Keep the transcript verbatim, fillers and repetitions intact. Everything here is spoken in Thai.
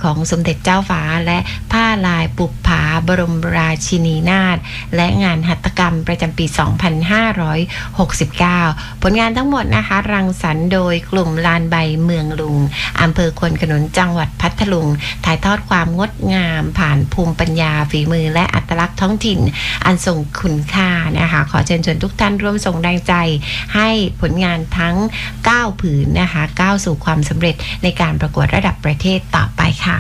ของสมเด็จเจ้าฟ้าและผ้าลายปุปผาบรมราชินีนาถและงานหัตถกรรมประจำปี สองพันห้าร้อยหกสิบเก้า ผลงานทั้งหมดนะคะรังสรรค์โดยกลุ่มลานใบเมืองลุงอำเภอควนขนุนจังหวัดพัทลุงถ่ายทอดความงดงามผ่านภูมิปัญญาฝีมือและอัตลักษณ์ท้องถิ่นอันทรงคุณค่านะคะขอเชิญชวนทุกท่านร่วมส่งแรงใจให้ผลงานทั้งเก้าผืนนะคะก้าวสู่ความสำเร็จในการประกวดระดับประเทศต่อไปค่ะ